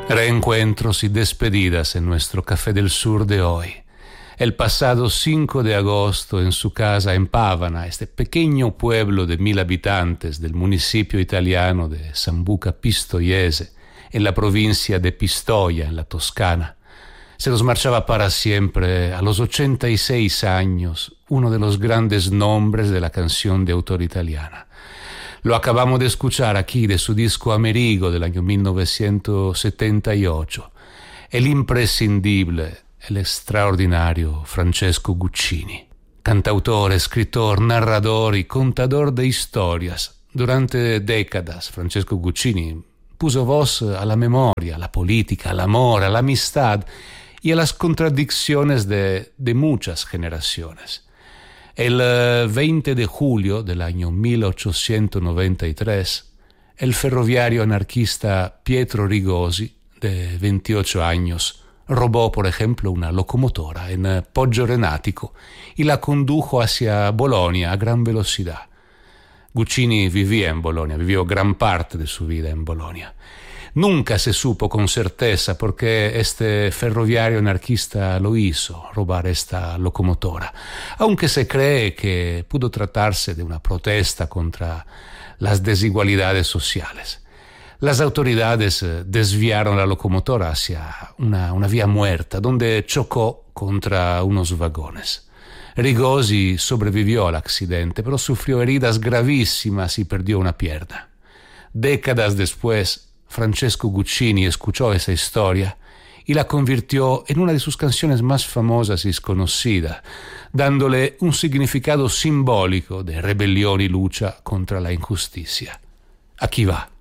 Reencuentros y despedidas en nuestro Café del Sur de hoy. El pasado 5 de agosto, en su casa en Pavana, este pequeño pueblo de 1000 habitantes del municipio italiano de Sambuca Pistoiese, en la provincia de Pistoia, en la Toscana, se nos marchaba para siempre, a los 86 años, uno de los grandes nombres de la canción de autor italiana. Lo acabamos de escuchar aquí de su disco Amerigo del año 1978, el imprescindible, el extraordinario Francesco Guccini. Cantautor, escritor, narrador y contador de historias. Durante décadas, Francesco Guccini puso voz a la memoria, a la política, al amor, a la amistad y a las contradicciones de muchas generaciones. El 20 de julio del año 1893, el ferroviario anarquista Pietro Rigosi, de 28 años, robó, por ejemplo, una locomotora en Poggio Renatico y la condujo hacia Bolonia a gran velocidad. Guccini vivía en Bolonia, vivió gran parte de su vida en Bolonia. Nunca se supo con certeza por qué este ferroviario anarquista lo hizo, robar esta locomotora, aunque se cree que pudo tratarse de una protesta contra las desigualdades sociales. Las autoridades desviaron la locomotora hacia una vía muerta, donde chocó contra unos vagones. Rigosi sobrevivió al accidente, pero sufrió heridas gravísimas y perdió una pierna. Décadas después, Francesco Guccini escuchó esa historia y la convirtió en una de sus canciones más famosas y conocidas, dándole un significado simbólico de rebelión y lucha contra la injusticia. Aquí va.